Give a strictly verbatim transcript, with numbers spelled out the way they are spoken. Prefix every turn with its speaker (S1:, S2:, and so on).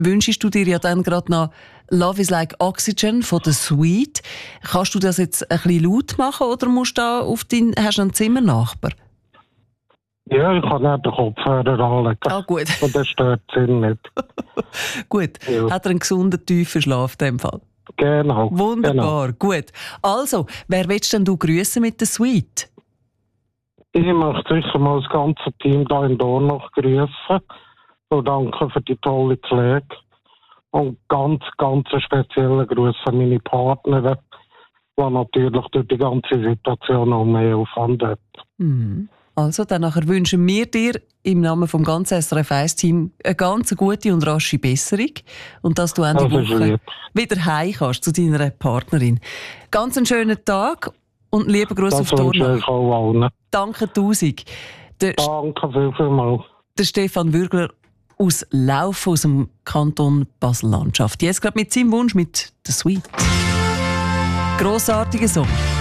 S1: wünschst du dir ja dann gerade noch «Love is like Oxygen» von «The Sweet». Kannst du das jetzt ein bisschen laut machen oder musst du da auf dein, hast du einen Zimmernachbar?
S2: Ja, ich kann nicht den Kopfhörer anlegen.
S1: Ah, gut.
S2: Und das stört sie nicht.
S1: Gut.
S2: Ja.
S1: Hat er einen gesunden, tiefen Schlaf in dem Fall?
S2: Genau.
S1: Wunderbar,
S2: Genau.
S1: gut. Also, wer willst denn du grüßen mit «The Sweet»?
S2: Ich möchte sicher mal das ganze Team hier in Dornach grüßen und danke für die tolle Pflege. Und ganz, ganz einen speziellen Gruß an meine Partnerin, die natürlich durch die ganze Situation noch mehr Aufwand hat.
S1: Mhm. Also, dann nachher wünschen wir dir im Namen vom ganzen S R F eins Team eine ganz gute und rasche Besserung und dass du Ende
S2: Das ist
S1: Woche
S2: lieb.
S1: wieder heim kannst zu deiner Partnerin. Ganz einen schönen Tag und lieben Gruß
S2: Das
S1: auf
S2: wünsche
S1: Dornach.
S2: ich auch allen.
S1: Danke tausend. Der,
S2: Danke viel, viel mal.
S1: der Stefan Würgler aus Laufen aus dem Kanton Basel-Landschaft. Jetzt gerade mit seinem Wunsch mit «The Sweet». Grossartiger Song.